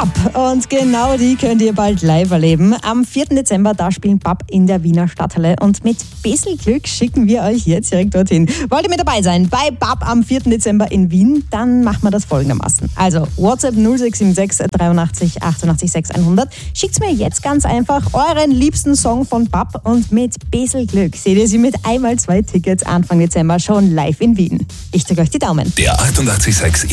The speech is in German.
BAP. Und genau die könnt ihr bald live erleben. Am 4. Dezember, da spielen BAP in der Wiener Stadthalle. Und mit bisschen Glück schicken wir euch jetzt direkt dorthin. Wollt ihr mit dabei sein bei BAP am 4. Dezember in Wien? Dann machen wir das folgendermaßen. Also WhatsApp 0676 83 88 6100. Schickt mir jetzt ganz einfach euren liebsten Song von BAP und mit bisschen Glück seht ihr sie mit einmal 2 Tickets Anfang Dezember schon live in Wien. Ich drücke euch die Daumen. Der 88,6